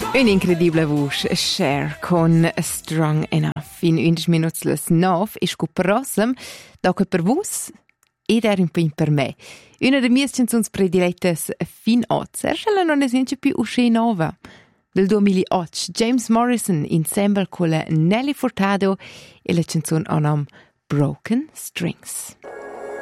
Un'incredibile voce, Cher con Strong Enough. In 11 minuti les 9 ist gut prossem, da che per vos ed er un pin per me. Una de mie canzons predilettas fin oz, erschella non esempio più uscì nova. Del 2008, James Morrison insieme con la Nelly Furtado e la canzone a nome Broken Strings.